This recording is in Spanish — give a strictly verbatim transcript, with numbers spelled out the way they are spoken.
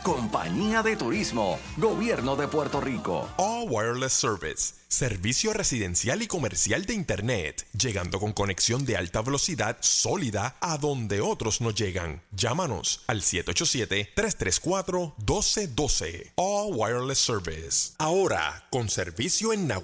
Compañía de Turismo, Gobierno de Puerto Rico. All Wireless Service, servicio residencial y comercial de Internet, llegando con conexión de alta velocidad sólida a donde otros no llegan. Llámanos al siete ocho siete, tres tres cuatro, uno dos uno dos. All Wireless Service. Ahora, con servicio en Nahuatl.